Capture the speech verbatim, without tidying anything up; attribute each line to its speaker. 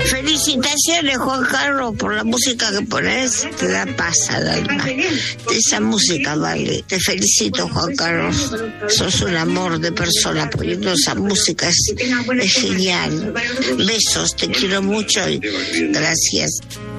Speaker 1: Felicitaciones, Juan Carlos, por la música que pones. Te da paz al alma. Esa música vale. Te felicito, Juan Carlos. Sos un amor de persona poniendo esa música. Es, es genial. Besos, te quiero mucho y gracias.